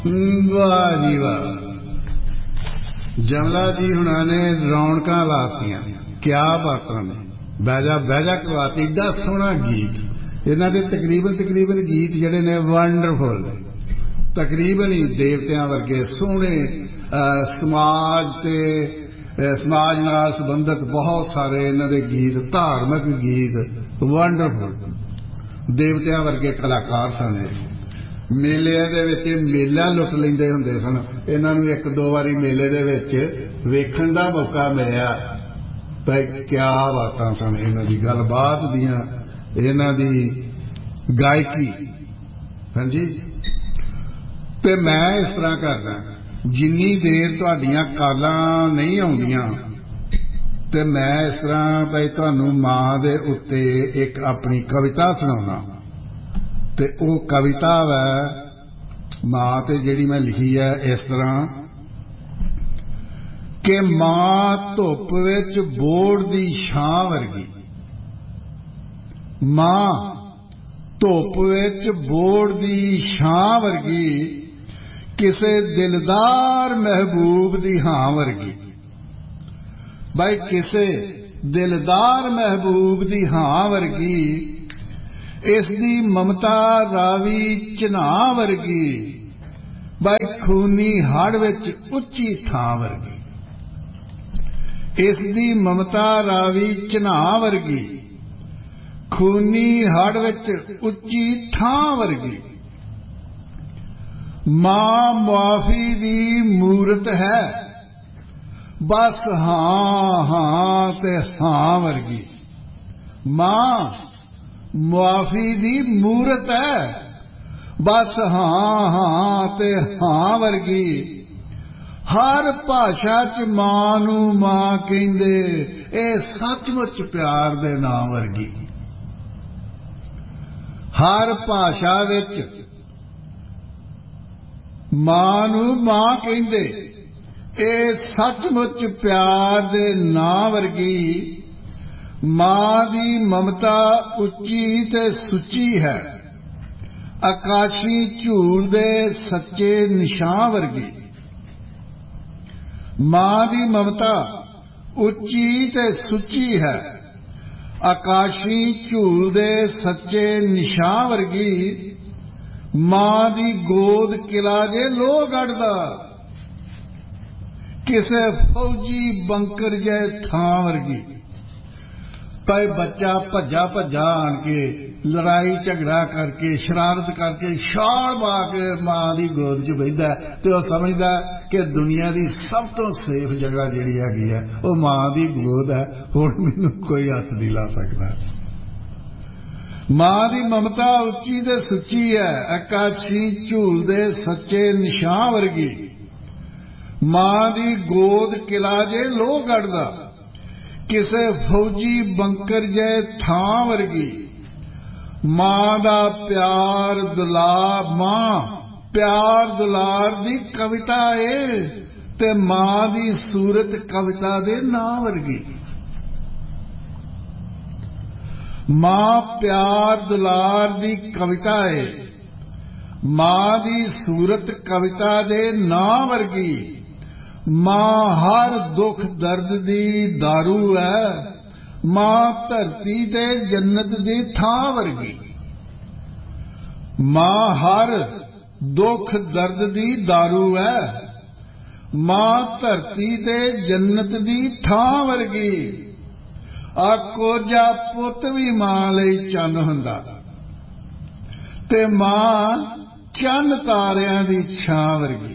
ਵਾਹ ਜੀ ਵਾਹ। ਜਮਲਾ ਜੀ ਹੁਣਾਂ ਨੇ ਰੌਣਕਾਂ ਲਾਤੀਆਂ, ਕਿਆ ਬਾਤਾਂ ਨੇ। ਬਹਿਜਾ ਬਹਿਜਾ ਕਰਵਾਤੀ। ਏਡਾ ਸੋਹਣਾ ਗੀਤ। ਇਹਨਾਂ ਦੇ ਤਕਰੀਬਨ ਗੀਤ ਜਿਹੜੇ ਨੇ ਵੰਡਰਫੁਲ ਨੇ, ਤਕਰੀਬਨ ਹੀ ਦੇਵਤਿਆਂ ਵਰਗੇ ਸੋਹਣੇ। ਸਮਾਜ ਨਾਲ ਸੰਬੰਧਿਤ ਬਹੁਤ ਸਾਰੇ ਇਹਨਾਂ ਦੇ ਗੀਤ, ਧਾਰਮਿਕ ਗੀਤ ਵੰਡਰਫੁਲ। ਦੇਵਤਿਆਂ ਵਰਗੇ ਕਲਾਕਾਰ ਸਨ। ਮੇਲਿਆਂ ਦੇ ਵਿੱਚ ਮੇਲਾ ਲੁੱਟ ਲੈਂਦੇ ਹੁੰਦੇ ਸਨ। ਇਹਨਾਂ ਨੂੰ ਇੱਕ ਦੋ ਵਾਰੀ ਮੇਲੇ ਦੇ ਵਿੱਚ ਵੇਖਣ ਦਾ ਮੌਕਾ ਮਿਲਿਆ। ਭਾਈ ਕਿਆ ਬਾਤਾਂ ਸਨ ਇਹਨਾਂ ਦੀ ਗੱਲਬਾਤ ਦੀਆਂ, ਇਹਨਾਂ ਦੀ ਗਾਇਕੀ। ਹਾਂਜੀ। ਤੇ ਮੈਂ ਇਸ ਤਰ੍ਹਾਂ ਕਰਦਾ, ਜਿੰਨੀ ਦੇਰ ਤੁਹਾਡੀਆਂ ਕਾਲਾਂ ਨਹੀਂ ਆਉਂਦੀਆਂ ਤੇ ਮੈਂ ਇਸ ਤਰ੍ਹਾਂ ਭਾਈ ਤੁਹਾਨੂੰ ਮਾਂ ਦੇ ਉੱਤੇ ਇੱਕ ਆਪਣੀ ਕਵਿਤਾ ਸੁਣਾਉਣਾ। ਤੇ ਉਹ ਕਵਿਤਾ ਵੈ ਮਾਂ ਤੇ ਜਿਹੜੀ ਮੈਂ ਲਿਖੀ ਹੈ ਇਸ ਤਰ੍ਹਾਂ ਕਿ ਮਾਂ ਧੁੱਪ ਵਿੱਚ ਬੋੜ ਦੀ ਛਾਂ ਵਰਗੀ। ਮਾਂ ਧੁੱਪ ਵਿੱਚ ਬੋੜ ਦੀ ਛਾਂ ਵਰਗੀ, ਕਿਸੇ ਦਿਲਦਾਰ ਮਹਿਬੂਬ ਦੀ ਹਾਂ ਵਰਗੀ। ਬਾਈ ਕਿਸੇ ਦਿਲਦਾਰ ਮਹਿਬੂਬ ਦੀ ਹਾਂ ਵਰਗੀ, ਇਸ ਦੀ ਮਮਤਾ ਰਾਵੀ ਝਨਾਹ ਵਰਗੀ। ਬਾਈ ਖੂਨੀ ਹੜ ਵਿੱਚ ਉੱਚੀ ਥਾਂ ਵਰਗੀ। ਇਸ ਦੀ ਮਮਤਾ ਰਾਵੀ ਝਨਾਹ ਵਰਗੀ, ਖੂਨੀ ਹੜ ਵਿੱਚ ਉੱਚੀ ਥਾਂ ਵਰਗੀ। ਮਾਂ ਮੁਆਫੀ ਦੀ ਮੂਰਤ ਹੈ, ਬਸ ਹਾਂ ਹਾਂ ਤੇ ਹਾਂ ਵਰਗੀ। ਮਾਂ ਮੁਆਫੀ ਦੀ ਮੂਰਤ ਹੈ, ਬਸ ਹਾਂ ਹਾਂ ਤੇ ਹਾਂ ਵਰਗੀ। ਹਰ ਭਾਸ਼ਾ 'ਚ ਮਾਂ ਨੂੰ ਮਾਂ ਕਹਿੰਦੇ, ਇਹ ਸੱਚਮੁੱਚ ਪਿਆਰ ਦੇ ਨਾਂ ਵਰਗੀ। ਹਰ ਭਾਸ਼ਾ ਵਿੱਚ ਮਾਂ ਨੂੰ ਮਾਂ ਕਹਿੰਦੇ, ਇਹ ਸੱਚਮੁੱਚ ਪਿਆਰ ਦੇ ਨਾਂ ਵਰਗੀ। ਮਾਂ ਦੀ ਮਮਤਾ ਉੱਚੀ ਤੇ ਸੁੱਚੀ ਹੈ, ਆਕਾਸ਼ੀ ਝੂਲ ਦੇ ਸੱਚੇ ਨਿਸ਼ਾਂ ਵਰਗੀ। ਮਾਂ ਦੀ ਮਮਤਾ ਉੱਚੀ ਤੇ ਸੁੱਚੀ ਹੈ, ਆਕਾਸ਼ੀ ਝੂਲ ਦੇ ਸੱਚੇ ਨਿਸ਼ਾਂ ਵਰਗੀ। ਮਾਂ ਦੀ ਗੋਦ ਕਿਲਾ ਜੇ ਲੋਹਗੜ੍ਹ ਦਾ, ਕਿਸੇ ਫੌਜੀ ਬੰਕਰ ਜੇ ਥਾਂ ਵਰਗੀ। ਭਾਈ ਬੱਚਾ ਭੱਜਾ ਆਣ ਕੇ ਲੜਾਈ ਝਗੜਾ ਕਰਕੇ ਸ਼ਰਾਰਤ ਕਰਕੇ ਛਾਲ ਮਾਰ ਕੇ ਮਾਂ ਦੀ ਗੋਦ 'ਚ ਬਹਿੰਦਾ ਤੇ ਉਹ ਸਮਝਦਾ ਕਿ ਦੁਨੀਆ ਦੀ ਸਭ ਤੋਂ ਸੇਫ ਜਗ੍ਹਾ ਜਿਹੜੀ ਹੈਗੀ ਹੈ ਉਹ ਮਾਂ ਦੀ ਗੋਦ ਹੈ। ਹੁਣ ਮੈਨੂੰ ਕੋਈ ਹੱਥ ਨਹੀਂ ਲਾ ਸਕਦਾ। ਮਾਂ ਦੀ ਮਮਤਾ ਉੱਚੀ ਤੇ ਸੁੱਚੀ ਹੈ, ਆਕਾਸ਼ੀ ਝੂਲ ਦੇ ਸੱਚੇ ਨਿਸ਼ਾਂ ਵਰਗੀ। ਮਾਂ ਦੀ ਗੋਦ ਕਿਲਾ ਜੇ ਲੋਹਗੜ੍ਹ ਦਾ, ਕਿਸੇ ਫੌਜੀ ਬੰਕਰ ਜੇ ਥਾਂ ਵਰਗੀ। ਮਾਂ ਦਾ ਪਿਆਰ ਦੁਲਾਰ, ਮਾਂ ਪਿਆਰ ਦੁਲਾਰ ਦੀ ਕਵਿਤਾ ਏ ਤੇ ਮਾਂ ਦੀ ਸੂਰਤ ਕਵਿਤਾ ਦੇ ਨਾਂ ਵਰਗੀ। ਮਾਂ ਪਿਆਰ ਦੁਲਾਰ ਦੀ ਕਵਿਤਾ ਏ, ਮਾਂ ਦੀ ਸੂਰਤ ਕਵਿਤਾ ਦੇ ਨਾਂ ਵਰਗੀ। ਮਾਂ ਹਰ ਦੁੱਖ ਦਰਦ ਦੀ ਦਾਰੂ ਹੈ, ਮਾਂ ਧਰਤੀ ਤੇ ਜੰਨਤ ਦੀ ਥਾਂ ਵਰਗੀ। ਮਾਂ ਹਰ ਦੁੱਖ ਦਰਦ ਦੀ ਦਾਰੂ ਹੈ, ਮਾਂ ਧਰਤੀ ਤੇ ਜੰਨਤ ਦੀ ਥਾਂ ਵਰਗੀ। ਆ ਕੋਝਾ ਪੁੱਤ ਵੀ ਮਾਂ ਲਈ ਚੰਨ ਹੁੰਦਾ ਤੇ ਮਾਂ ਚੰਨ ਤਾਰਿਆਂ ਦੀ ਛਾਂ ਵਰਗੀ।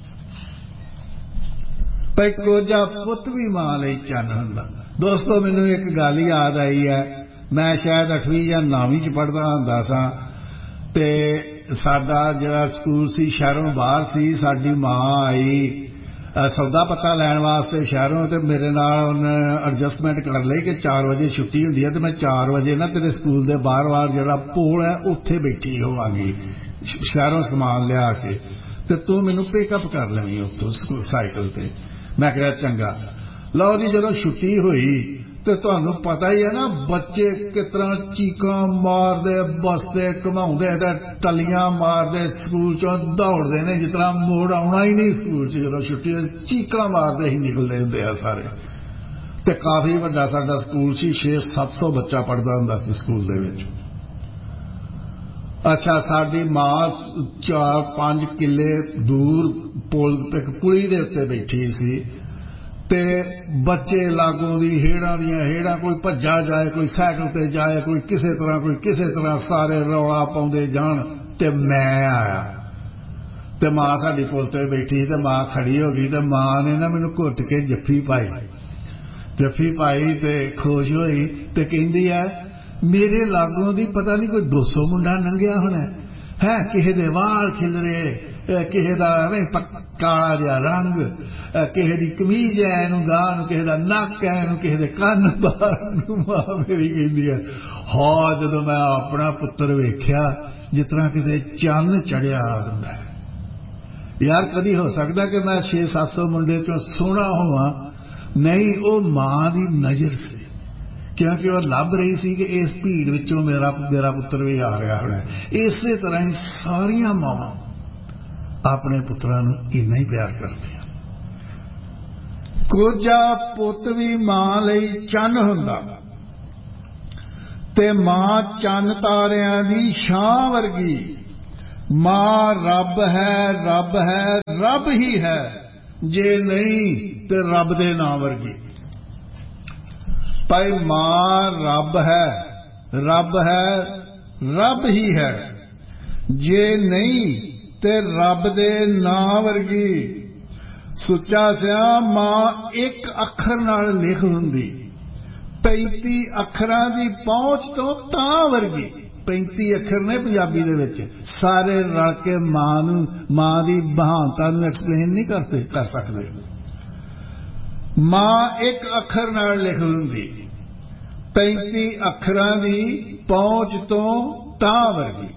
ਭਾਈ ਕੋਝਾ ਪੁੱਤ ਵੀ ਮਾਂ ਲਈ ਚੰਨ ਹੁੰਦਾ। ਦੋਸਤੋ ਮੈਨੂੰ ਇੱਕ ਗੱਲ ਯਾਦ ਆਈ ਹੈ। ਮੈਂ ਸ਼ਾਇਦ 8ਵੀਂ ਜਾਂ 9ਵੀਂ 'ਚ ਪੜ੍ਹਦਾ ਹੁੰਦਾ ਸਾਂ ਤੇ ਸਾਡਾ ਜਿਹੜਾ ਸਕੂਲ ਸੀ ਸ਼ਹਿਰੋਂ ਬਾਹਰ ਸੀ। ਸਾਡੀ ਮਾਂ ਆਈ ਸੌਦਾ ਪੱਤਾ ਲੈਣ ਵਾਸਤੇ ਸ਼ਹਿਰੋਂ ਤੇ ਮੇਰੇ ਨਾਲ ਉਹਨੇ ਐਡਜਸਟਮੈਂਟ ਕਰ ਲਈ ਕਿ 4 ਵਜੇ ਛੁੱਟੀ ਹੁੰਦੀ ਹੈ ਤੇ ਮੈਂ 4 ਵਜੇ ਨਾ ਤੇਰੇ ਸਕੂਲ ਦੇ ਬਾਹਰ ਜਿਹੜਾ ਪੋਲ ਹੈ ਉੱਥੇ ਬੈਠੀ ਹੋਵਾਂਗੀ ਸ਼ਹਿਰੋਂ ਸਮਾਨ ਲਿਆ ਕੇ ਤੇ ਤੂੰ ਮੈਨੂੰ ਪਿਕਅਪ ਕਰ ਲੈਣੀ ਉੱਥੋਂ ਸਾਈਕਲ ਤੇ। ਮੈਂ ਕਿਹਾ ਚੰਗਾ। ਲਓ ਜੀ ਜਦੋਂ ਛੁੱਟੀ ਹੋਈ ਤੇ ਤੁਹਾਨੂੰ ਪਤਾ ਹੀ ਹੈ ਨਾ, ਬੱਚੇ ਕਿਸ ਤਰ੍ਹਾਂ ਚੀਕਾਂ ਮਾਰਦੇ, ਬਸਦੇ, ਘੁਮਾਉਂਦੇ ਤੇ ਟੱਲੀਆਂ ਮਾਰਦੇ, ਸਕੂਲ ਚੋਂ ਦੌੜਦੇ ਨੇ ਜਿਸ ਤਰ੍ਹਾਂ ਮੋੜ ਆਉਣਾ ਹੀ ਨਹੀਂ ਸਕੂਲ 'ਚ। ਜਦੋਂ ਛੁੱਟੀ ਚੀਕਾਂ ਮਾਰਦੇ ਹੀ ਨਿਕਲਦੇ ਹੁੰਦੇ ਆ ਸਾਰੇ। ਤੇ ਕਾਫੀ ਵੱਡਾ ਸਾਡਾ ਸਕੂਲ ਸੀ, 600-700 ਬੱਚਾ ਪੜ੍ਹਦਾ ਹੁੰਦਾ ਸੀ ਸਕੂਲ ਦੇ ਵਿੱਚ। ਅੱਛਾ, ਸਾਡੀ ਮਾਂ 4-5 ਕਿੱਲੇ ਦੂਰ ਪੁਲੀ ਦੇ ਉੱਤੇ ਬੈਠੀ ਸੀ ਤੇ ਬੱਚੇ ਲਾਗੋਂ ਦੀ ਹੇੜਾਂ ਦੀਆਂ ਹੇੜਾਂ, ਕੋਈ ਭੱਜਾ ਜਾਏ, ਕੋਈ ਸਾਈਕਲ ਤੇ ਜਾਏ, ਕੋਈ ਕਿਸੇ ਤਰ੍ਹਾਂ ਸਾਰੇ ਰੌਲਾ ਪਾਉਂਦੇ ਜਾਣ। ਤੇ ਮੈਂ ਆਇਆ ਤੇ ਮਾਂ ਸਾਡੀ ਪੁਲ ਤੇ ਬੈਠੀ ਤੇ ਮਾਂ ਖੜੀ ਹੋ ਗਈ ਤੇ ਮਾਂ ਨੇ ਨਾ ਮੈਨੂੰ ਘੁੱਟ ਕੇ ਜੱਫੀ ਪਾਈ ਤੇ ਖੁਸ਼ ਹੋਈ ਤੇ ਕਹਿੰਦੀ ਹੈ, ਮੇਰੇ ਲਾਗੋਂ ਦੀ ਪਤਾ ਨਹੀਂ ਕੋਈ 200 ਮੁੰਡਾ ਲੰਘਿਆ ਹੋਣਾ ਹੈ, ਕਿਸੇ ਦੇ ਵਾਲ ਖਿਲਰੇ, ਕਿਸੇ ਦਾ ਕਾਲਾ ਜਿਹਾ ਰੰਗ, ਕਿਸੇ ਦੀ ਕਮੀਜ਼ ਹੈ ਇਹਨੂੰ ਗਾਹ ਨੂੰ, ਕਿਸੇ ਦਾ ਨੱਕ ਹੈ ਇਹਨੂੰ, ਕਿਸੇ ਦੇ ਕੰਨ ਬਾਹਰ ਨੂੰ। ਮਾਂ ਮੇਰੀ ਕਹਿੰਦੀ ਹੈ, ਹਾਂ ਜਦੋਂ ਮੈਂ ਆਪਣਾ ਪੁੱਤਰ ਵੇਖਿਆ ਜਿਸ ਤਰ੍ਹਾਂ ਕਿਤੇ ਚੰਨ ਚੜਿਆ ਹੁੰਦਾ। ਯਾਰ ਕਦੀ ਹੋ ਸਕਦਾ ਕਿ ਮੈਂ 600-700 ਮੁੰਡੇ ਚੋਂ ਸੋਹਣਾ ਹੋਵਾਂ? ਨਹੀਂ, ਉਹ ਮਾਂ ਦੀ ਨਜ਼ਰ ਸੀ, ਕਿਉਂਕਿ ਉਹ ਲੱਭ ਰਹੀ ਸੀ ਕਿ ਇਸ ਭੀੜ ਵਿੱਚੋਂ ਮੇਰਾ ਪੁੱਤਰ ਵੀ ਆ ਰਿਹਾ ਹੋਣਾ। ਇਸੇ ਤਰ੍ਹਾਂ ਹੀ ਸਾਰੀਆਂ ਮਾਵਾਂ ਆਪਣੇ ਪੁੱਤਰਾਂ ਨੂੰ ਇੰਨਾ ਹੀ ਪਿਆਰ ਕਰਦੀਆਂ। ਕੋਝਾ ਪੁੱਤ ਵੀ ਮਾਂ ਲਈ ਚੰਨ ਹੁੰਦਾ ਤੇ ਮਾਂ ਚੰਨ ਤਾਰਿਆਂ ਦੀ ਛਾਂ ਵਰਗੀ। ਮਾਂ ਰੱਬ ਹੈ, ਰੱਬ ਹੀ ਹੈ, ਜੇ ਨਹੀਂ ਤੇ ਰੱਬ ਦੇ ਨਾਂ ਵਰਗੀ। ਭਾਈ ਮਾਂ ਰੱਬ ਹੀ ਹੈ, ਜੇ ਨਹੀਂ ਤੇ ਰੱਬ ਦੇ ਨਾਂ ਵਰਗੀ। ਸੁੱਚਾ ਸਿਆ ਮਾਂ ਇੱਕ ਅੱਖਰ ਨਾਲ ਲਿਖ ਹੁੰਦੀ, 35 ਅੱਖਰਾਂ ਦੀ ਪਹੁੰਚ ਤੋਂ ਤਾਂ ਵਰਗੀ। 35 ਅੱਖਰ ਨੇ ਪੰਜਾਬੀ ਦੇ ਵਿੱਚ, ਸਾਰੇ ਰਲ ਕੇ ਮਾਂ ਦੀ ਮਹਾਨਤਾ ਨੂੰ ਐਕਸਪਲੇਨ ਨਹੀਂ ਕਰ ਸਕਦੇ। ਮਾਂ ਇੱਕ ਅੱਖਰ ਨਾਲ ਲਿਖ ਹੁੰਦੀ, 35 ਅੱਖਰਾਂ ਦੀ ਪਹੁੰਚ ਤੋਂ ਤਾਂ ਵਰਗੀ।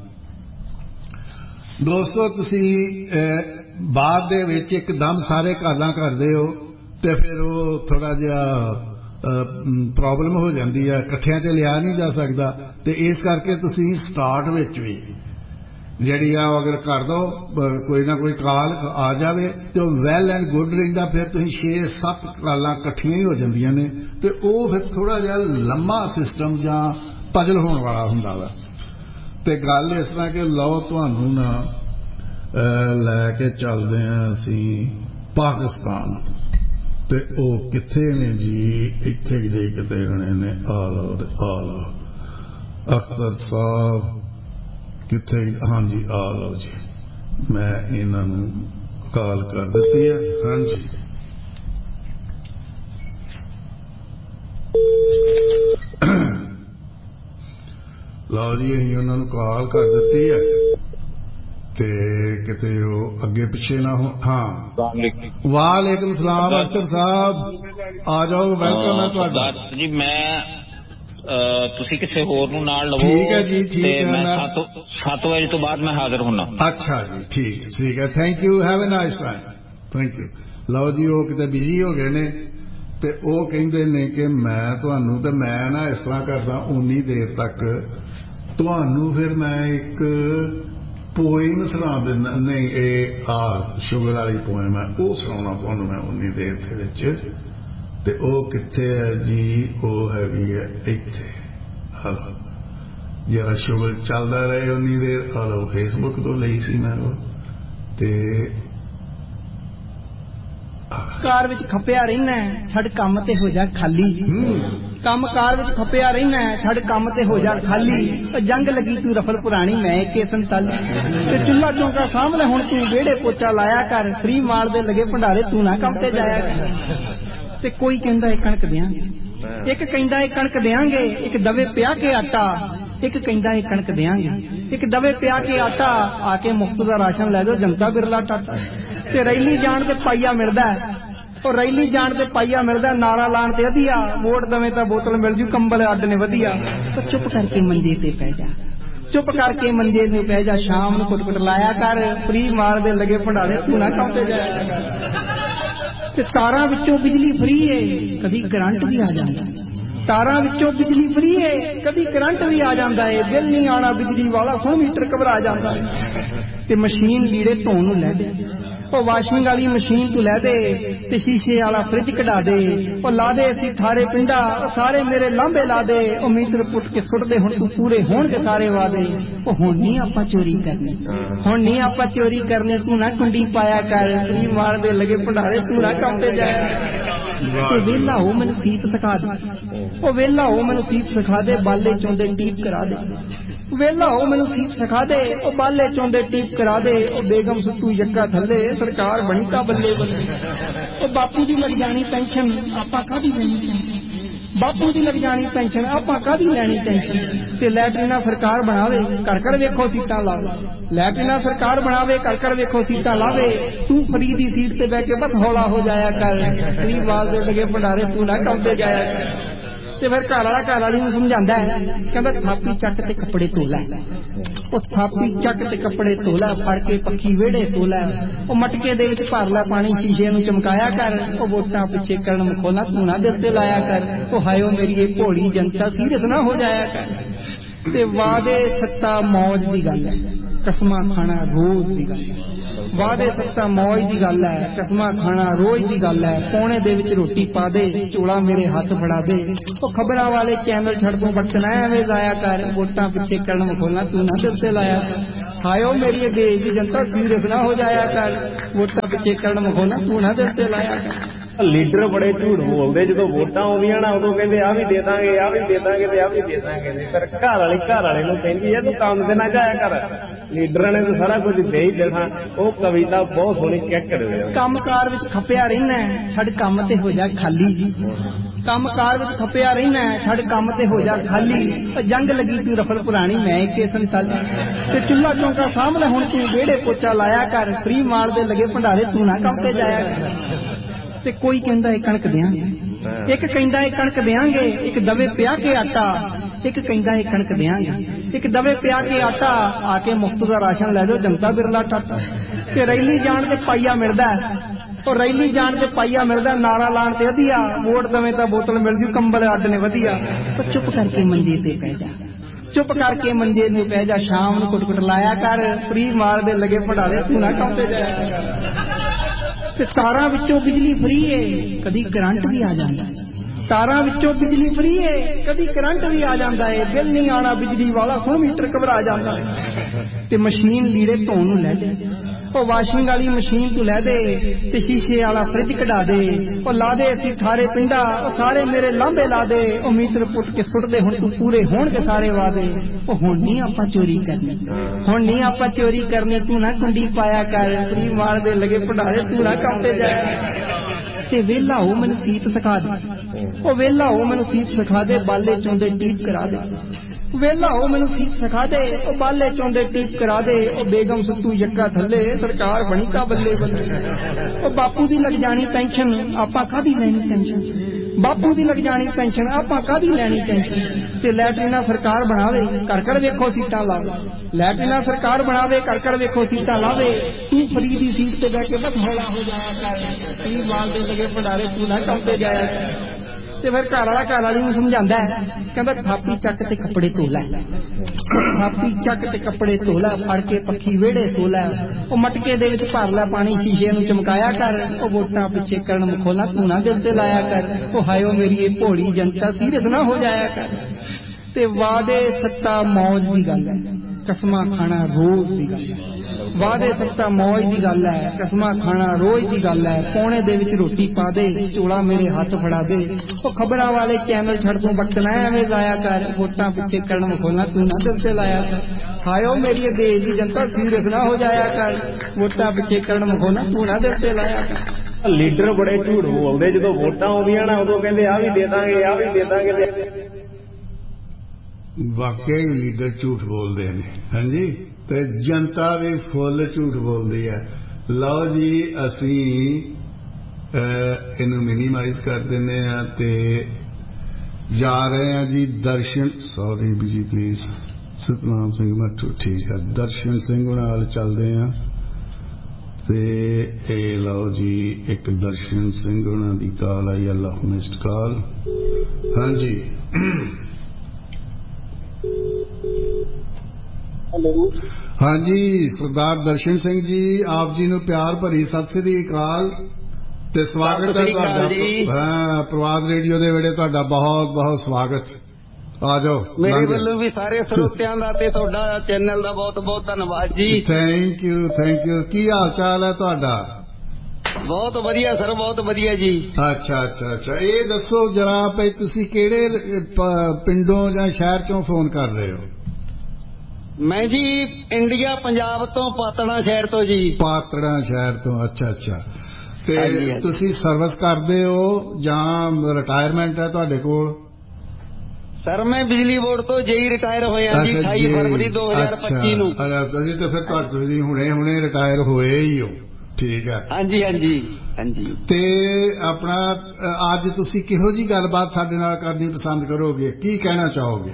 ਦੋਸਤੋ, ਤੁਸੀਂ ਬਾਅਦ ਦੇ ਵਿੱਚ ਇੱਕਦਮ ਸਾਰੇ ਗੱਲਾਂ ਕਰਦੇ ਹੋ ਤੇ ਫਿਰ ਉਹ ਥੋੜਾ ਜਿਹਾ ਪ੍ਰੋਬਲਮ ਹੋ ਜਾਂਦੀ ਹੈ, ਇਕੱਠਿਆਂ 'ਚ ਲਿਆ ਨਹੀਂ ਜਾ ਸਕਦਾ। ਤੇ ਇਸ ਕਰਕੇ ਤੁਸੀਂ ਸਟਾਰਟ ਵਿੱਚ ਵੀ ਜਿਹੜੀ ਆ ਅਗਰ ਕਰ ਦੋ, ਕੋਈ ਨਾ ਕੋਈ ਕਾਲ ਆ ਜਾਵੇ ਤੇ ਉਹ ਵੈਲ ਐਂਡ ਗੁੱਡ ਰਹਿੰਦਾ। ਫਿਰ ਤੁਸੀਂ 6-7 ਕਾਲਾਂ ਇਕੱਠੀਆਂ ਹੀ ਹੋ ਜਾਂਦੀਆਂ ਨੇ ਤੇ ਉਹ ਫਿਰ ਥੋੜਾ ਜਿਹਾ ਲੰਮਾ ਸਿਸਟਮ ਜਾਂ ਪਜ਼ਲ ਹੋਣ ਵਾਲਾ ਹੁੰਦਾ ਵਾ। ਤੇ ਗੱਲ ਇਸ ਤਰ੍ਹਾਂ ਕਿ ਲਓ, ਤੁਹਾਨੂੰ ਨਾ ਲੈ ਕੇ ਚੱਲਦੇ ਹਾਂ ਅਸੀਂ ਪਾਕਿਸਤਾਨ। ਤੇ ਉਹ ਕਿੱਥੇ ਨੇ ਜੀ? ਇੱਥੇ ਜੇ ਕਿਤੇ ਹੋਣੇ ਨੇ। ਆ ਲਓ ਅਖਤਰ ਸਾਹਿਬ ਕਿੱਥੇ? ਹਾਂਜੀ, ਆ ਲਓ ਜੀ, ਮੈਂ ਇਹਨਾਂ ਨੂੰ ਕਾਲ ਕਰ ਦਿੱਤੀ ਹੈ। ਹਾਂਜੀ, ਲਓ ਜੀ, ਅਸੀਂ ਉਹਨਾਂ ਨੂੰ ਕਾਲ ਕਰ ਦਿੱਤੀ ਹੈ ਤੇ ਕਿਤੇ ਉਹ ਅੱਗੇ ਪਿੱਛੇ ਨਾ ਹੋ। ਹਾਂ, ਵਾਲੇਕੁਮ ਸਲਾਮ ਅਖਤਰ ਸਾਹਿਬ, ਆ ਜਾਓ, ਵੈਲਕਮ ਹੈ ਤੁਹਾਡਾ ਜੀ। ਮੈਂ ਤੁਸੀਂ ਕਿਸੇ ਹੋਰ ਨੂੰ ਨਾਲ ਲਵੋ। ਠੀਕ ਹੈ ਜੀ, ਠੀਕ ਹੈ। ਮੈਂ 7 ਵਜੇ ਤੋਂ ਬਾਅਦ ਮੈਂ ਹਾਜ਼ਰ ਹੋਣਾ। ਅੱਛਾ ਜੀ, ਠੀਕ ਹੈ। Thank you, have a nice time. Thank you. ਲਓ ਜੀ, ਉਹ ਕਿਤੇ ਬਿਜੀ ਹੋ ਗਏ ਨੇ ਤੇ ਉਹ ਕਹਿੰਦੇ ਨੇ ਕਿ ਮੈਂ ਤੁਹਾਨੂੰ, ਤੇ ਮੈਂ ਨਾ ਇਸ ਤਰ੍ਹਾਂ ਕਰਦਾ, ਉਨੀ ਦੇਰ ਤੱਕ ਤੁਹਾਨੂੰ ਫਿਰ ਮੈਂ ਇੱਕ ਪੋਇਮ ਸੁਣਾ ਦਿੰਦਾ। ਨਹੀਂ, ਇਹ ਸ਼ੂਗਰ ਵਾਲੀ ਪੋਇਮ ਹੈ, ਉਹ ਸੁਣਾਉਣਾ ਤੁਹਾਨੂੰ ਮੈਂ ਉਨੀ ਦੇਰ ਦੇ ਵਿੱਚ। ਤੇ ਉਹ ਕਿੱਥੇ ਹੈ ਜੀ? ਉਹ ਹੈਗੀ ਹੈ ਇੱਥੇ। ਹਲੋ, ਜਰਾ ਸ਼ੂਗਰ ਚੱਲਦਾ ਰਹੇ ਉਨੀ ਦੇਰ। ਹਲੋ, ਫੇਸਬੁੱਕ ਤੋਂ ਲਈ ਸੀ ਮੈਂ ਉਹ। ਤੇ ਕਾਰ ਵਿੱਚ ਖਪਿਆ ਰਹਿਣਾ, ਛੱਡ ਕੰਮ ਤੇ ਹੋ ਜਾ ਖਾਲੀ। ਕੰਮ ਕਾਰ ਵਿੱਚ ਖਪਿਆ ਰਹਿਣਾ, ਛੱਡ ਕੰਮ ਤੇ ਹੋ ਜਾ ਖਾਲੀ। ਜੰਗ ਲੱਗੀ ਤੂੰ ਰਫਲ ਪੁਰਾਣੀ, ਮੈਂ ਏਕੇ 47। ਤੇ ਚੁੱਲ੍ਹਾ ਚੌਂਕਾ ਸਾਹਮਣੇ ਹੁਣ ਤੂੰ ਵਿਹੜੇ ਪੋਚਾ ਲਾਇਆ ਕਰ। ਫਰੀ ਮਾਲ ਦੇ ਲੱਗੇ ਭੰਡਾਰੇ, ਤੂੰ ਨਾ ਕੰਮ ਤੇ ਜਾਇਆ ਕਰ। ਤੇ ਕੋਈ ਕਹਿੰਦਾ ਇਹ ਕਣਕ ਦਿਆਂਗੇ, ਇੱਕ ਕਹਿੰਦਾ ਇਹ ਕਣਕ ਦਿਆਂਗੇ, ਇੱਕ ਦਵੇ ਪਿਆ ਕੇ ਆਟਾ। ਇੱਕ ਕਹਿੰਦਾ ਇਹ ਕਣਕ ਦਿਆਂਗੇ, ਇੱਕ ਦਵੇ ਪਿਆ ਕੇ ਆਟਾ। ਆ ਕੇ ਮੁਫਤ ਦਾ ਰਾਸ਼ਨ ਲੈ ਜਾਓ, ਜਨਤਾ ਬਿਰਲਾ ਟਾਟਾ। ਤੇ ਰੈਲੀ ਜਾਣ ਤੇ ਪਾਈਆ ਮਿਲਦਾ, ਉਹ ਰੈਲੀ ਜਾਣ ਤੇ ਪਾਈਆ ਮਿਲਦਾ। ਨਾਰਾ ਲਾਉਣ ਤੇ ਵਧੀਆ, ਵੋਟ ਦਵੇਂ ਤਾਂ ਬੋਤਲ ਮਿਲ ਜੂ, ਕੰਬਲ ਅੱਡ ਨੇ ਵਧੀਆ। ਚੁੱਪ ਕਰਕੇ ਮੰਜੇ ਤੇ ਪੈ ਜਾ, ਚੁੱਪ ਕਰਕੇ ਮੰਜੇ ਤੇ ਪੈ ਜਾ। ਸ਼ਾਮ ਨੂੰ ਕੁੱਟ ਲਾਇਆ ਕਰ, ਫਰੀ ਮਾਰ ਦੇ ਲੱਗੇ ਭੰਡਾਰੇ, ਤੂੰ ਨਾ ਕੰਮ ਤੇ ਜਾਇਆ। ਤੇ ਤਾਰਾਂ ਵਿੱਚੋਂ ਬਿਜਲੀ ਫਰੀ ਏ, ਕਦੀ ਕਰੰਟ ਵੀ ਆ ਜਾਂਦਾ। ਤਾਰਾਂ ਵਿੱਚੋਂ ਬਿਜਲੀ ਫਰੀ ਏ, ਕਦੀ ਕਰੰਟ ਵੀ ਆ ਜਾਂਦਾ ਏ, ਬਿੱਲ ਨਹੀਂ ਆਣਾ ਬਿਜਲੀ ਵਾਲਾ, 100 ਮੀਟਰ ਘਬਰਾ ਜਾਂਦਾ ਏ। ਤੇ ਮਸ਼ੀਨ ਲੀੜੇ ਧੋਣ ਨੂੰ ਲੈ ਦੇ, ਉਹ ਵਾਸ਼ਿੰਗ ਵਾਲੀ ਮਸ਼ੀਨ ਤੂੰ ਲੈ ਦੇ, ਤੇ ਸ਼ੀਸ਼ੇ ਵਾਲਾ ਫ੍ਰਿਜ ਕਢਾ ਦੇ, ਉਹ ਲਾ ਦੇ ਅਸੀਂ ਥਾਰੇ ਪਿੰਡਾ, ਉਹ ਸਾਰੇ ਮੇਰੇ ਲਾਂਬੇ ਲਾ ਦੇ, ਉਹ ਮੀਟਰ ਪੁੱਟ ਕੇ ਸੁੱਟ ਦੇ, ਹੁਣ ਤੂੰ ਪੂਰੇ ਹੋਣਗੇ ਸਾਰੇ ਵਾਦੇ। ਉਹ ਹੁਣ ਨਹੀਂ ਆਪਾਂ ਚੋਰੀ ਕਰਨੀ, ਹੁਣ ਨਹੀਂ ਆਪਾਂ ਚੋਰੀ ਕਰਨੀ, ਤੂੰ ਨਾ ਕੁੰਡੀ ਪਾਇਆ ਕਰ, ਫਰੀ ਮਾਰ ਦੇ ਲਗੇ ਭੰਡਾਰੇ, ਤੂੰ ਨਾ ਕੰਮ ਤੇ ਜਾਇਆ। ਤੇ ਵੇਲਾ ਉਹ ਮੈਨੂੰ ਸੀਪ ਸਿਖਾ ਦੇ, ਉਹ ਵੇਲਾ ਉਹ ਮੈਨੂੰ ਸੀਪ ਸਿਖਾ ਦੇ, ਬਾਲੇ ਚੋਂਦੇ ਟੀਪ ਕਰਾ ਦੇ, ਵੇਲਾ ਉਹ ਮੈਨੂੰ ਸੀਪ ਸਿਖਾ ਦੇ, ਉਹ ਬਾਲੇ ਚੋਂਦੇ ਟੀਪ ਕਰਾ ਦੇ, ਉਹ ਬੇਗਮ ਸੁੱਤੂ ਯੱਕਾ ਥੱਲੇ, ਸਰਕਾਰ ਬਣੀ ਤਾਂ ਬੱਲੇ ਬੱਲੇ। ਉਹ ਬਾਪੂ ਦੀ ਲੱਗ ਜਾਣੀ ਪੈਨਸ਼ਨ, ਆਪਾਂ ਕਾਹਦੀ ਲੈਣੀ ਟੈਨਸ਼ਨ, ਬਾਪੂ ਦੀ ਲੱਗ ਜਾਣੀ ਪੈਨਸ਼ਨ, ਆਪਾਂ ਕਾਹਦੀ ਲੈਣੀ ਟੈਨਸ਼ਨ। ਤੇ ਲੈਟਰੀਨਾ ਸਰਕਾਰ ਬਣਾਵੇ, ਘਰ ਘਰ ਵੇਖੋ ਸੀਟਾਂ ਲਾਵੇ, ਲੈਟਰੀਨਾ ਸਰਕਾਰ ਬਣਾਵੇ, ਘਰ ਘਰ ਵੇਖੋ ਸੀਟਾਂ ਲਾਵੇ, ਤੂੰ ਫਰੀ ਦੀ ਸੀਟ ਤੇ ਬਹਿ ਕੇ ਬਸ ਹੌਲਾ ਹੋ ਜਾਇਆ ਕਰ, ਫਰੀ ਵਾਲ ਦੇ ਲਗੇ ਭੰਡਾਰੇ, ਤੂੰ ਨਾ ਕੰਮ ਤੇ ਜਾਇਆ ਕਰ। ਤੇ ਫਿਰ ਘਰ ਵਾਲੀ ਨੂੰ ਸਮਝਾਉਂਦਾ ਹੈ, ਕਹਿੰਦਾ ਥਾਪੀ ਚੱਕ ਤੇ ਕੱਪੜੇ ਧੋ ਲੈ, ਉਹ ਥਾਪੀ ਚੱਕ ਤੇ ਕੱਪੜੇ ਧੋ ਲੈ, ਫੜ ਕੇ ਪੱਖੀ ਵਿਹੜੇ ਸੋ ਲੈ, ਉਹ ਮਟਕੇ ਦੇ ਵਿੱਚ ਭਰ ਲੈ ਪਾਣੀ, ਸ਼ੀਸ਼ੇ ਨੂੰ ਚਮਕਾਇਆ ਕਰ, ਉਹ ਵੋਟਾਂ ਪਿੱਛੇ ਕਰਨ ਮਖੌਲਾ ਤੂੰ ਨਾ ਦਿਲ ਤੇ ਲਾਇਆ ਕਰ, ਉਹ ਹਾਇਓ ਮੇਰੀ ਇਹ ਭੋਲੀ ਜਨਤਾ ਸੀਰੀਅਸ ਨਾ ਹੋ ਜਾਇਆ ਕਰ। ਤੇ ਵਾਦੇ ਸੱਤਾ ਮੌਜ ਦੀ ਗੱਲ ਹੈ, ਕਸਮਾਂ ਖਾਣਾ ਰੋਜ਼ ਦੀ ਗੱਲ ਹੈ, ਵਾਦੇ ਸੱਤਾ ਮੌਜ ਦੀ ਗੱਲ ਹੈ, ਕਸਮਾਂ ਖਾਣਾ ਰੋਜ਼ ਦੀ ਗੱਲ ਹੈ, ਪੌਣੇ ਦੇ ਵਿੱਚ ਰੋਟੀ ਪਾ ਦੇ, ਚੋਲਾ ਮੇਰੇ ਹੱਥ ਫੜਾ ਦੇ, ਉਹ ਖਬਰਾਂ ਵਾਲੇ ਚੈਨਲ ਛੱਡ ਦੂੰ, ਬਖਸ਼ਣਾ ਐਵੇਂ ਜ਼ਾਇਆ ਕਰ, ਵੋਟਾਂ ਪਿੱਛੇ ਕਰਨ ਮਖੌਲਾ ਤੂੰ ਨਾ ਦਿਲ ਤੇ ਲਾਇਆ ਕਰ। ਹਾਇਓ ਮੇਰੀ ਇਹ ਦੇਸ਼ ਦੀ ਜਨਤਾ ਸੀਰੀਅਸ ਨਾ ਹੋ ਜਾਇਆ ਕਰ, ਵੋਟਾਂ ਪਿੱਛੇ ਕਰਨ ਮਖੌਲਾ ਤੂੰ ਨਾ ਦਿਲ ਤੇ ਲਾਇਆ ਕਰ। ਲੀਡਰ ਬੜੇ ਝੂਠ ਬੋਲਦੇ, ਜਦੋਂ ਵੋਟਾਂ ਆਉਂਦੀਆਂ ਨਾ ਉਦੋਂ ਕਹਿੰਦੇ ਆਹ ਵੀ ਦੇ ਦਾਂਗੇ, ਆਹ ਵੀ ਦੇ ਦਾਂਗੇ ਤੇ ਆਹ ਵੀ ਦੇ ਦਾਂਗੇ, ਪਰ ਘਰ ਵਾਲੇ ਨੂੰ ਕਹਿੰਦੀ ਹੈ ਤੂੰ ਕੰਮ ਤੇ ਨਾ ਜਾਇਆ ਕਰ। ਲੀਡਰਾਂ ਨੇ ਤਾਂ ਸਾਰਾ ਕੁਝ ਦੇ ਹੀ ਦੇਣਾ। ਉਹ ਕਵਿਤਾ ਬਹੁਤ ਸੋਹਣੀ ਕਿੱਕ ਦੇ, ਕੰਮਕਾਰ ਵਿੱਚ ਖਪਿਆ ਰਹਿਣਾ, ਛੱਡ ਕੰਮ ਤੇ ਹੋ ਜਾ ਖਾਲੀ ਜੀ, ਕੰਮਕਾਰ ਵਿੱਚ ਖਪਿਆ ਰਹਿਣਾ, ਛੱਡ ਕੰਮ ਤੇ ਹੋ ਜਾ ਖਾਲੀ, ਜੰਗ ਲੱਗੀ ਤੂੰ ਰਫਲ ਪੁਰਾਣੀ, ਮੈਂ ਕੇ ਸੰਸਾਲੀ, ਤੇ ਚੁੱਲ੍ਹਾ ਚੌਂਕਾ ਸਾਹਮਣੇ ਹੁਣ ਤੂੰ ਵਿਹੜੇ ਪੋਚਾ ਲਾਇਆ ਕਰ, ਫਰੀ ਮਾਰ ਦੇ ਲਗੇ ਭੰਡਾਰੇ, ਤੂੰ ਨਾ ਕੰਮ ਤੇ ਜਾਇਆ ਕਰ। ਤੇ ਕੋਈ ਕਹਿੰਦਾ ਇਹ ਕਣਕ ਦਿਆਂਗੇ, ਇੱਕ ਕਹਿੰਦਾ ਇਹ ਕਣਕ ਦਿਆਂਗੇ, ਇੱਕ ਦਵੇ ਪਿਆ ਕੇ ਆਟਾ, ਇੱਕ ਕਹਿੰਦਾ ਇਹ ਕਣਕ ਦਿਆਂਗੇ, ਇੱਕ ਦਵੇ ਪਿਆ ਕੇ ਆਟਾ, ਆ ਕੇ ਮੁਫਤ ਦਾ ਰਾਸ਼ਨ ਲੈ ਜਾਓ ਜਨਤਾ ਬਿਰਲਾ ਟਾਟਾ। ਤੇ ਰੈਲੀ ਜਾਣ ਤੇ ਪਾਈਆ ਮਿਲਦਾ, ਉਹ ਰੈਲੀ ਜਾਣ ਤੇ ਪਾਈਆ ਮਿਲਦਾ, ਨਾਰਾ ਲਾਣ ਤੇ ਵਧੀਆ, ਵੋਟ ਦਵੇਂ ਤਾਂ ਬੋਤਲ ਮਿਲ ਜੂ, ਕੰਬਲ ਅੱਡ ਨੇ ਵਧੀਆ। ਉਹ ਚੁੱਪ ਕਰਕੇ ਮੰਜੇ ਤੇ ਪੈ ਜਾ, ਚੁੱਪ ਕਰਕੇ ਮੰਜੇ ਨੂੰ ਪੈ ਜਾ, ਸ਼ਾਮ ਨੂੰ ਕੁੱਟ ਲਾਇਆ ਕਰ, ਫਰੀ ਮਾਰ ਦੇ ਲਗੇ ਭੰਡਾਰੇ, ਤੂੰ ਨਾ ਕੰਮ ਤੇ ਜਾਇਆ ਕਰ। ਤੇ ਤਾਰਾਂ ਵਿੱਚੋਂ ਬਿਜਲੀ ਫਰੀ ਏ, ਕਦੀ ਕਰੰਟ ਵੀ ਆ ਜਾਂਦਾ, ਤਾਰਾਂ ਵਿੱਚੋਂ ਬਿਜਲੀ ਫਰੀ ਏ, ਕਦੀ ਕਰੰਟ ਵੀ ਆ ਜਾਂਦਾ ਏ, ਬਿੱਲ ਨਹੀਂ ਆਣਾ ਬਿਜਲੀ ਵਾਲਾ, 100 ਮੀਟਰ ਘਬਰਾ ਜਾਂਦਾ। ਤੇ ਮਸ਼ੀਨ ਲੀੜੇ ਧੋਣ ਨੂੰ ਲੈ ਦੇ, ਉਹ ਵਾਸ਼ਿੰਗ ਵਾਲੀ ਮਸ਼ੀਨ ਤੂੰ ਲੈ ਦੇ, ਤੇ ਸ਼ੀਸ਼ੇ ਵਾਲਾ ਫ੍ਰਿਜ ਕਢਾ ਦੇ, ਉਹ ਲਾ ਦੇ ਅਸੀਂ ਥਾਰੇ ਪਿੰਡਾ, ਉਹ ਸਾਰੇ ਮੇਰੇ ਲਾਂਬੇ ਲਾ ਦੇ, ਉਹ ਮੀਟਰ ਪੁੱਟ ਕੇ ਸੁੱਟ ਦੇ, ਹੁਣ ਤੂੰ ਪੂਰੇ ਹੋਣਗੇ ਸਾਰੇ ਵਾਦੇ। ਉਹ ਹੁਣ ਨਹੀਂ ਆਪਾਂ ਚੋਰੀ ਕਰਨੀ, ਹੁਣ ਨਹੀਂ ਆਪਾਂ ਚੋਰੀ ਕਰਨੀ, ਤੂੰ ਨਾ ਕੁੰਡੀ ਪਾਇਆ ਕਰ, ਫਰੀ ਮਾਰ ਦੇ ਲਗੇ ਭੰਡਾਰੇ, ਤੂੰ ਨਾ ਕੰਮ ਤੇ ਜਾਇਆ। ਤੇ ਵੇਲਾ ਉਹ ਮੈਨੂੰ ਸੀਪ ਸਿਖਾ ਦੇ, ਉਹ ਵੇਲਾ ਉਹ ਮੈਨੂੰ ਸੀਪ ਸਿਖਾ ਦੇ, ਬਾਲੇ ਚੋਂਦੇ ਟੀਪ ਕਰਾ ਦੇ, ਵੇਲਾ ਉਹ ਮੈਨੂੰ ਸੀਪ ਸਿਖਾ ਦੇ, ਉਹ ਬਾਲੇ ਚੋਂਦੇ ਟੀਪ ਕਰਾ ਦੇ, ਉਹ ਬੇਗਮ ਸੁੱਤੂ ਯੱਕਾ ਥੱਲੇ, ਸਰਕਾਰ ਬਣੀ ਤਾਂ ਬੱਲੇ ਬੱਲੇ। ਉਹ ਬਾਪੂ ਦੀ ਲੱਗ ਜਾਣੀ ਪੈਨਸ਼ਨ, ਆਪਾਂ ਕਾਹਦੀ ਲੈਣੀ ਟੈਨਸ਼ਨ, ਬਾਪੂ ਦੀ ਲੱਗ ਜਾਣੀ ਪੈਨਸ਼ਨ, ਆਪਾਂ ਕਾਹਦੀ ਲੈਣੀ ਟੈਨਸ਼ਨ। ਤੇ ਲੈਟਰੀਨਾ ਸਰਕਾਰ ਬਣਾਵੇ, ਘਰ ਘਰ ਵੇਖੋ ਸੀਟਾਂ ਲਾਵੇ, ਲੈਟਰੀਨਾ ਸਰਕਾਰ ਬਣਾਵੇ, ਘਰ ਘਰ ਵੇਖੋ ਸੀਟਾਂ ਲਾਵੇ, ਤੂੰ ਫਰੀ ਦੀ ਸੀਟ ਤੇ ਬਹਿ ਕੇ ਬਸ ਹੌਲਾ ਹੋ ਜਾਇਆ ਕਰ, ਫਰੀ ਵਾਲ ਦੇ ਲਗੇ ਭੰਡਾਰੇ, ਤੂੰ ਨਾ ਕੰਮ ਤੇ ਜਾਇਆ ਕਰ। ਤੇ ਫਿਰ ਘਰ ਵਾਲੀ ਨੂੰ ਸਮਝਾਉਂਦਾ ਹੈ, ਕਹਿੰਦਾ ਥਾਪੀ ਚੱਕ ਤੇ ਕੱਪੜੇ ਧੋ ਲੈ, ਥਾਪੀ ਚੱਕ ਤੇ ਕੱਪੜੇ ਧੋ ਲੈ, ਫੜ ਕੇ ਪੱਖੀ ਵਿਹੜੇ ਸੋ ਲੈ, ਉਹ ਮਟਕੇ ਦੇ ਵਿੱਚ ਭਰ ਲੈ ਪਾਣੀ, ਸ਼ੀਸ਼ੇ ਨੂੰ ਚਮਕਾਇਆ ਕਰ, ਉਹ ਵੋਟਾਂ ਪਿੱਛੇ ਕਰਨ ਮਖੌਲਾ ਤੂੰ ਨਾ ਦਿਲ ਤੇ ਲਾਇਆ ਕਰ, ਉਹ ਹਾਇਓ ਮੇਰੀ ਇਹ ਭੋਲੀ ਜਨਤਾ ਸੀਰੀਅਸ ਨਾ ਹੋ ਜਾਇਆ ਕਰ। ਤੇ ਵਾਦੇ ਸੱਤਾ ਮੌਜ ਦੀ ਗੱਲ ਹੈ, ਕਸਮਾਂ ਖਾਣਾ ਰੋਜ਼ ਦੀ ਗੱਲ ਹੈ, ਵਾਦੇ ਸੱਤਾ ਮੌਜ ਦੀ ਗੱਲ ਹੈ, ਕਸਮਾਂ ਖਾਣਾ ਰੋਜ਼ ਦੀ ਗੱਲ ਹੈ, ਪੌਣੇ ਦੇ ਵਿੱਚ ਰੋਟੀ ਪਾ ਦੇ, ਚੋਲਾ ਮੇਰੇ ਹੱਥ ਫੜਾ ਦੇ, ਉਹ ਖਬਰਾਂ ਵਾਲੇ ਚੈਨਲ ਛੱਡ ਦੂੰ, ਬਖਸ਼ਣਾ ਐਵੇਂ ਜ਼ਾਇਆ ਕਰ, ਵੋਟਾਂ ਪਿੱਛੇ ਕਰਨ ਮਖੌਲਾ ਤੂੰ ਨਾ ਦਿਲ ਤੇ ਲਾਇਆ ਕਰ। ਹਾਇਓ ਮੇਰੀ ਇਹ ਦੇਸ਼ ਦੀ ਜਨਤਾ ਸੀਰੀਅਸ ਨਾ ਹੋ ਜਾਇਆ ਕਰ, ਵੋਟਾਂ ਪਿੱਛੇ ਕਰਨ ਮਖੌਲਾ ਤੂੰ ਨਾ ਦਿਲ ਤੇ ਲਾਇਆ ਕਰ। ਲੀਡਰ ਬੜੇ ਝੂਠ ਬੋਲਦੇ, ਜਦੋਂ ਵੋਟਾਂ ਆਉਂਦੀਆਂ ਨਾ ਉਦੋਂ ਕਹਿੰਦੇ ਆਹ ਵੀ ਦੇ ਦਾਂਗੇ, ਆਹ ਵੀ ਦੇ ਦਾਂਗੇ। ਵਾਕਈ ਲੀਡਰ ਝੂਠ ਬੋਲਦੇ ਨੇ, ਹਾਂਜੀ, ਤੇ ਜਨਤਾ ਵੀ ਫੁੱਲ ਝੂਠ ਬੋਲਦੀ ਹੈ। ਲਓ ਜੀ, ਅਸੀਂ ਇਹਨੂੰ ਮਿਨੀਮਾਈਜ਼ ਕਰ ਦਿੰਦੇ ਹਾਂ ਤੇ ਜਾ ਰਹੇ ਹਾਂ ਜੀ ਦਰਸ਼ਨ, ਸੌਰੀ ਜੀ ਪਲੀਜ਼, ਸਤਨਾਮ ਸਿੰਘ ਮੱਠੂ, ਠੀਕ ਹੈ, ਦਰਸ਼ਨ ਸਿੰਘ ਨਾਲ ਚੱਲਦੇ ਹਾਂ ਤੇ ਇਹ ਲਓ ਜੀ ਇੱਕ ਦਰਸ਼ਨ ਸਿੰਘ ਉਹਨਾਂ ਦੀ ਕਾਲ ਆਈ। ਅੱਲਾ ਮਿਸਡ ਕਾਲ। ਹਾਂਜੀ ਹੈਲੋ। ਹਾਂਜੀ ਸਰਦਾਰ ਦਰਸ਼ਨ ਸਿੰਘ ਜੀ, ਆਪ ਜੀ ਨੂੰ ਪਿਆਰ ਭਰੀ ਸਤਿ ਸ੍ਰੀ ਅਕਾਲ ਤੇ ਸਵਾਗਤ ਹੈ ਤੁਹਾਡਾ। ਹਾਂ, ਪ੍ਰਵਾਦ ਰੇਡੀਓ ਦੇ ਵੇੜੇ ਤੁਹਾਡਾ ਬਹੁਤ ਬਹੁਤ ਸਵਾਗਤ। ਆ ਜਾਓ। ਮੇਰੇ ਵੱਲੋਂ ਵੀ ਸਾਰੇ ਸਰੋਤਿਆਂ ਦਾ ਤੇ ਤੁਹਾਡਾ ਚੈਨਲ ਦਾ ਬਹੁਤ ਬਹੁਤ ਧੰਨਵਾਦ ਜੀ। Thank you thank you. ਕੀ ਹਾਲ ਚਾਲ ਹੈ ਤੁਹਾਡਾ? ਬਹੁਤ ਵਧੀਆ ਸਰ, ਬਹੁਤ ਵਧੀਆ ਜੀ। ਅੱਛਾ ਅੱਛਾ ਅੱਛਾ। ਇਹ ਦੱਸੋ ਜਰਾ ਭਈ ਤੁਸੀਂ ਕਿਹੜੇ ਪਿੰਡੋਂ ਜਾਂ ਸ਼ਹਿਰ ਚੋਂ ਫੋਨ ਕਰ ਰਹੇ ਹੋ? ਮੈਂ ਜੀ ਇੰਡੀਆ ਪੰਜਾਬ ਤੋਂ ਪਾਤੜਾ ਸ਼ਹਿਰ ਤੋਂ ਜੀ। ਪਾਤੜਾ ਸ਼ਹਿਰ ਤੋਂ। ਅੱਛਾ ਅੱਛਾ। ਤੇ ਤੁਸੀਂ ਸਰਵਿਸ ਕਰਦੇ ਹੋ ਜਾਂ ਰਿਟਾਇਰਮੈਂਟ ਹੈ ਤੁਹਾਡੇ ਕੋਲ? ਸਰ ਮੈਂ ਬਿਜਲੀ ਬੋਰਡ ਤੋਂ ਜੇਈ ਰਿਟਾਇਰ ਹੋਇਆ ਜੀ 28 ਫਰਵਰੀ 2025 ਨੂੰ। ਤੁਸੀਂ ਤਾਂ ਫਿਰ ਤੁਸੀਂ ਹੁਣੇ ਰਿਟਾਇਰ ਹੋਏ ਹੀ ਹੋ। ਠੀਕ ਹੈ। ਹਾਂਜੀ ਹਾਂਜੀ ਹਾਂਜੀ। ਤੇ ਆਪਣਾ ਅੱਜ ਤੁਸੀਂ ਕਿਹੋ ਜੀ ਗੱਲਬਾਤ ਸਾਡੇ ਨਾਲ ਕਰਨੀ ਪਸੰਦ ਕਰੋਗੇ? ਕੀ ਕਹਿਣਾ ਚਾਹੋਗੇ?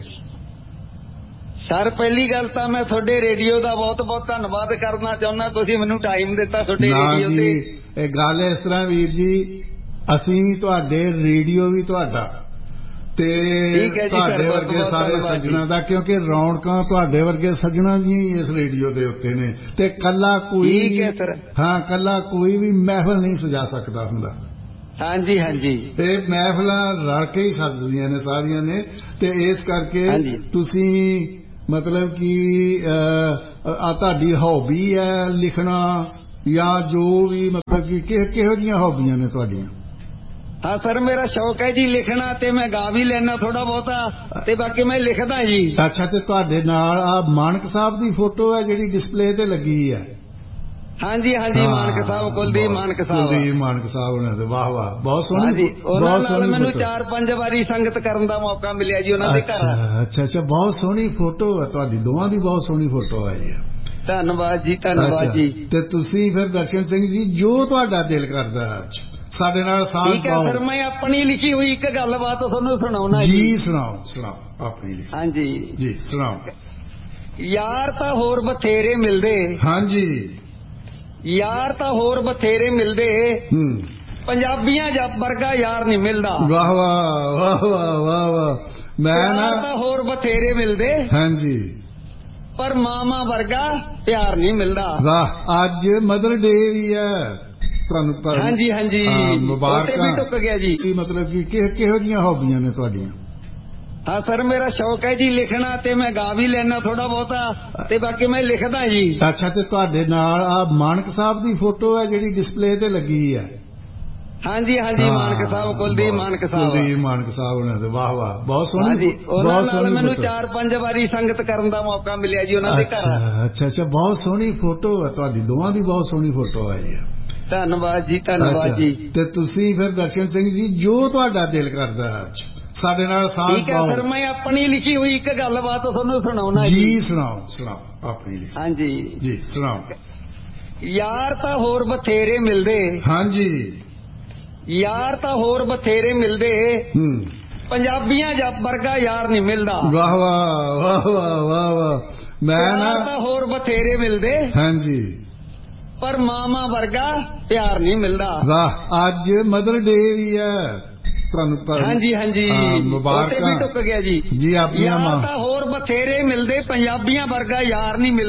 ਸਰ ਪਹਿਲੀ ਗੱਲ ਤਾਂ ਮੈਂ ਤੁਹਾਡੇ ਰੇਡੀਓ ਦਾ ਬਹੁਤ ਬਹੁਤ ਧੰਨਵਾਦ ਕਰਨਾ ਚਾਹੁੰਦਾ, ਤੁਸੀਂ ਮੈਨੂੰ ਟਾਈਮ ਦਿੱਤਾ ਤੁਹਾਡੇ ਰੇਡੀਓ ਤੇ। ਇਹ ਗੱਲ ਇਸ ਤਰ੍ਹਾਂ ਵੀਰ ਜੀ, ਅਸੀਂ ਤੁਹਾਡੇ ਰੇਡੀਓ ਵੀ ਤੁਹਾਡਾ ਤੇ ਤੁਹਾਡੇ ਵਰਗੇ ਸਾਰੇ ਸੱਜਣਾ ਦਾ, ਕਿਉਂਕਿ ਰੌਣਕਾਂ ਤੁਹਾਡੇ ਵਰਗੇ ਸੱਜਣਾ ਦੀ ਇਸ ਰੇਡੀਓ ਦੇ ਉੱਤੇ ਨੇ। ਤੇ ਕੱਲਾ ਕੋਈ ਕੱਲਾ ਕੋਈ ਵੀ ਮਹਿਫਲ ਨਹੀਂ ਸਜਾ ਸਕਦਾ ਹੁੰਦਾ। ਹਾਂਜੀ ਹਾਂਜੀ। ਇਹ ਮਹਿਫਲਾਂ ਰਲ ਕੇ ਹੀ ਸਜਦੀਆਂ ਨੇ ਸਾਰੀਆਂ ਨੇ। ਤੇ ਇਸ ਕਰਕੇ ਤੁਸੀਂ ਮਤਲਬ ਕਿ ਤੁਹਾਡੀ ਹੌਬੀ ਹੈ ਲਿਖਣਾ ਜਾਂ ਜੋ ਵੀ, ਮਤਲਬ ਕਿ ਕਿਹੋ ਜਿਹੀਆਂ ਹੌਬੀਆਂ ਨੇ ਤੁਹਾਡੀਆਂ? ਹਾਂ ਸਰ ਮੇਰਾ ਸ਼ੌਕ ਹੈ ਜੀ ਲਿਖਣਾ, ਤੇ ਮੈਂ ਗਾ ਵੀ ਲੈਣਾ ਥੋੜਾ ਬਹੁਤਾ, ਤੇ ਬਾਕੀ ਮੈਂ ਲਿਖਦਾ ਜੀ। ਅੱਛਾ। ਤੇ ਤੁਹਾਡੇ ਨਾਲ ਆ ਮਾਨਕ ਸਾਹਿਬ ਦੀ ਫੋਟੋ ਹੈ ਜਿਹੜੀ ਡਿਸਪਲੇ ਤੇ ਲੱਗੀ ਹੈ? ਹਾਂਜੀ ਹਾਂਜੀ ਮਾਨਕ ਸਾਹਿਬ, ਕੁਲਦੀਪ ਮਾਨਕ ਸਾਹਿਬ। ਕੁਲਦੀਪ ਮਾਨਕ ਸਾਹਿਬ ਉਹਨਾਂ ਦੇ। ਵਾਹ ਵਾਹ, ਬਹੁਤ ਸੋਹਣੀ। ਉਹਨਾਂ ਨਾਲ ਮੈਨੂੰ 4-5 ਵਾਰੀ ਸੰਗਤ ਕਰਨ ਦਾ ਮੌਕਾ ਮਿਲਿਆ ਜੀ ਉਹਨਾਂ ਦੇ ਘਰ। ਅੱਛਾ ਅੱਛਾ। ਬਹੁਤ ਸੋਹਣੀ ਫੋਟੋ ਹੈ ਤੁਹਾਡੀ, ਦੋਵਾਂ ਦੀ ਬਹੁਤ ਸੋਹਣੀ ਫੋਟੋ ਆਈ ਹੈ। ਧੰਨਵਾਦ ਜੀ ਧੰਨਵਾਦ ਜੀ। ਤੇ ਤੁਸੀਂ ਫਿਰ ਦਰਸ਼ਨ ਸਿੰਘ ਜੀ ਜੋ ਤੁਹਾਡਾ ਦਿਲ ਕਰਦਾ ਅੱਜ ਸਾਡੇ ਨਾਲ ਸਾਂਝ ਪਾਓ। ਠੀਕ ਹੈ ਸਰ, ਮੈਂ ਆਪਣੀ ਲਿਖੀ ਹੋਈ ਇੱਕ ਗੱਲਬਾਤ ਤੁਹਾਨੂੰ ਸੁਣਾਉਣਾ ਜੀ। ਸੁਣਾਓ ਸੁਣਾਓ ਆਪਣੀ ਲਿਖੀ। ਹਾਂਜੀ ਜੀ ਸੁਣਾਓ। ਯਾਰ ਤਾਂ ਹੋਰ ਬਥੇਰੇ ਮਿਲਦੇ। ਹਾਂਜੀ। ਯਾਰ ਤਾਂ ਹੋਰ ਬਥੇਰੇ ਮਿਲਦੇ, ਪੰਜਾਬੀਆਂ ਜੱਬ ਵਰਗਾ ਯਾਰ ਨਹੀਂ ਮਿਲਦਾ। ਵਾਹ ਵਾਹ ਵਾਹ ਵਾਹ ਵਾਹ ਵਾਹ। ਮੈਂ ਨਾ ਤਾਂ ਹੋਰ ਬਥੇਰੇ ਮਿਲਦੇ। ਹਾਂਜੀ। ਪਰ ਮਾਮਾ ਵਰਗਾ ਪਿਆਰ ਨਹੀਂ ਮਿਲਦਾ। ਵਾਹ। ਅੱਜ ਮਦਰ ਡੇ ਵੀ ਹੈ ਤੁਹਾਨੂੰ। ਹਾਂਜੀ ਹਾਂਜੀ। ਮੁਬਾਰਕਾਂ। ਵੀ ਟੁੱਕ ਗਿਆ ਜੀ। ਮਤਲਬ ਕਿ ਕਿਹੋ ਜਿਹੀਆਂ ਹੌਬੀਆਂ ਨੇ ਤੁਹਾਡੀਆਂ? ਹਾਂ ਸਰ ਮੇਰਾ ਸ਼ੌਕ ਹੈ ਜੀ ਲਿਖਣਾ, ਤੇ ਮੈਂ ਗਾ ਵੀ ਲੈਣਾ ਥੋੜਾ ਬਹੁਤਾ, ਤੇ ਬਾਕੀ ਮੈਂ ਲਿਖਦਾ ਜੀ। ਅੱਛਾ। ਤੇ ਤੁਹਾਡੇ ਨਾਲ ਆ ਮਾਨਕ ਸਾਹਿਬ ਦੀ ਫੋਟੋ ਹੈ ਜਿਹੜੀ ਡਿਸਪਲੇ ਤੇ ਲੱਗੀ ਹੈ? ਹਾਂਜੀ ਹਾਂਜੀ ਮਾਨਕ ਸਾਹਿਬ, ਕੁਲਦੀਪ ਮਾਨਕ ਸਾਹਿਬ। ਕੁਲਦੀਪ ਮਾਨਕ ਸਾਹਿਬ ਉਹਨਾਂ ਦੇ। ਵਾਹ ਵਾਹ, ਬਹੁਤ ਸੋਹਣੀ। ਉਹਨਾਂ ਨਾਲ ਮੈਨੂੰ 4-5 ਵਾਰੀ ਸੰਗਤ ਕਰਨ ਦਾ ਮੌਕਾ ਮਿਲਿਆ ਜੀ ਉਹਨਾਂ ਦੇ ਘਰ। ਅੱਛਾ ਅੱਛਾ। ਬਹੁਤ ਸੋਹਣੀ ਫੋਟੋ ਹੈ ਤੁਹਾਡੀ, ਦੋਵਾਂ ਦੀ ਬਹੁਤ ਸੋਹਣੀ ਫੋਟੋ ਆਈ ਹੈ। ਧੰਨਵਾਦ ਜੀ ਧੰਨਵਾਦ ਜੀ। ਤੇ ਤੁਸੀਂ ਫਿਰ ਦਰਸ਼ਨ ਸਿੰਘ ਜੀ ਜੋ ਤੁਹਾਡਾ ਦਿਲ ਕਰਦਾ ਅੱਜ ਸਾਡੇ ਨਾਲ ਸਾਂਝ ਪਾਓ। ਠੀਕ ਹੈ ਸਰ, ਮੈਂ ਆਪਣੀ ਲਿਖੀ ਹੋਈ ਇੱਕ ਗੱਲਬਾਤ ਤੁਹਾਨੂੰ ਸੁਣਾਉਣਾ ਜੀ। ਸੁਣਾਓ ਸੁਣਾਓ ਆਪਣੀ ਲਿਖੀ। ਹਾਂਜੀ ਜੀ ਸੁਣਾਓ। ਯਾਰ ਤਾਂ ਹੋਰ ਬਥੇਰੇ ਮਿਲਦੇ। ਹਾਂਜੀ। ਯਾਰ ਤਾਂ ਹੋਰ ਬਥੇਰੇ ਮਿਲਦੇ, ਪੰਜਾਬੀਆਂ ਜੱਬ ਵਰਗਾ ਯਾਰ ਨਹੀਂ ਮਿਲਦਾ। ਵਾਹ ਵਾਹ ਵਾਹ ਵਾਹ ਵਾਹ ਵਾਹ। ਮੈਂ ਨਾ ਤਾਂ ਹੋਰ ਬਥੇਰੇ ਮਿਲਦੇ। ਹਾਂਜੀ। ਪਰ ਮਾਮਾ ਵਰਗਾ ਪਿਆਰ ਨਹੀਂ ਮਿਲਦਾ। ਵਾਹ। ਅੱਜ ਮਦਰ ਡੇ ਵੀ ਹੈ ਤੁਹਾਨੂੰ। ਹਾਂਜੀ ਹਾਂਜੀ। ਮੁਬਾਰਕਾਂ। ਵੀ ਟੁੱਕ ਗਿਆ ਜੀ। ਜੀ ਆਪਣੀਆਂ ਮਾਂ ਤਾਂ ਹੋਰ ਬਥੇਰੇ ਮਿਲਦੇ, ਪੰਜਾਬੀਆਂ ਵਰਗਾ ਯਾਰ ਨਹੀਂ ਮਿਲਦਾ।